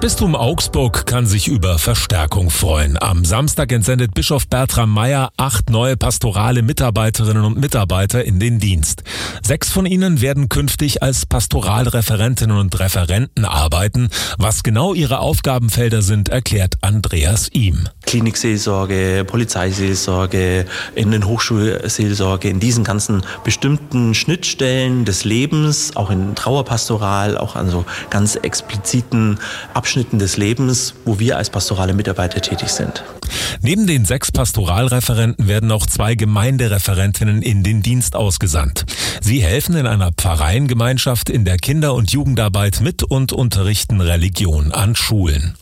Bistum Augsburg kann sich über Verstärkung freuen. Am Samstag entsendet Bischof Bertram Meyer 8 neue pastorale Mitarbeiterinnen und Mitarbeiter in den Dienst. 6 von ihnen werden künftig als Pastoralreferentinnen und Referenten arbeiten. Was genau ihre Aufgabenfelder sind, erklärt Andreas Ihm. Klinikseelsorge, Polizeiseelsorge, in den Hochschulseelsorge, in diesen ganzen bestimmten Schnittstellen des Lebens, auch in Trauerpastoral, auch an so ganz expliziten Abschnitten des Lebens, wo wir als pastorale Mitarbeiter tätig sind. Neben den 6 Pastoralreferenten werden auch 2 Gemeindereferentinnen in den Dienst ausgesandt. Sie helfen in einer Pfarreiengemeinschaft in der Kinder- und Jugendarbeit mit und unterrichten Religion an Schulen.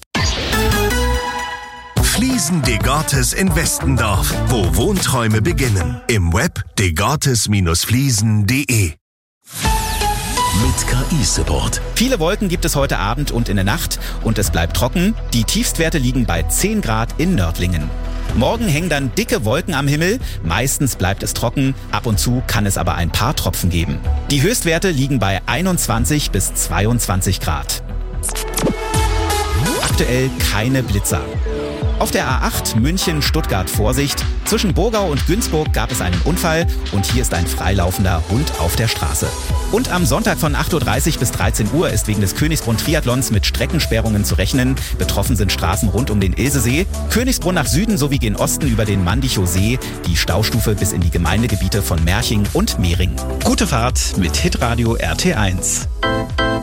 Fliesen Degartes in Westendorf, wo Wohnträume beginnen. Im Web degartes-fliesen.de. Mit KI-Support. Viele Wolken gibt es heute Abend und in der Nacht und es bleibt trocken. Die Tiefstwerte liegen bei 10 Grad in Nördlingen. Morgen hängen dann dicke Wolken am Himmel. Meistens bleibt es trocken. Ab und zu kann es aber ein paar Tropfen geben. Die Höchstwerte liegen bei 21 bis 22 Grad. Aktuell keine Blitzer. Auf der A8 München-Stuttgart Vorsicht. Zwischen Burgau und Günzburg gab es einen Unfall und hier ist ein freilaufender Hund auf der Straße. Und am Sonntag von 8.30 Uhr bis 13 Uhr ist wegen des Königsbrunn-Triathlons mit Streckensperrungen zu rechnen. Betroffen sind Straßen rund um den Ilsesee, Königsbrunn nach Süden sowie gen Osten über den Mandichow See, die Staustufe bis in die Gemeindegebiete von Merching und Mehring. Gute Fahrt mit Hitradio RT1.